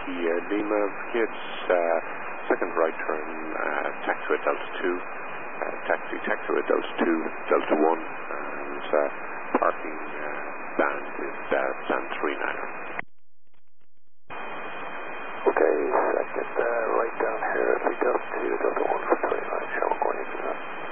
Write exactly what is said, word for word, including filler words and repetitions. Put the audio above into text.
Yankee uh, Lima, Kids, uh, second right turn, uh, taxiway Delta two, uh, taxi, taxiway Delta two, Delta one, and uh, parking uh, band is uh, San three niner. Okay, second uh, right down here, three Delta two, Delta one for twenty-nine, Shamrock one eight nine.